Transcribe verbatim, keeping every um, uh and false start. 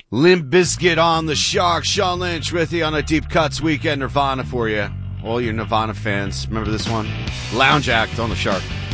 Limp Bizkit on the Shark. Sean Lynch with you on a Deep Cuts Weekend Nirvana for you. All your Nirvana fans, remember this one? Lounge Act on the Shark.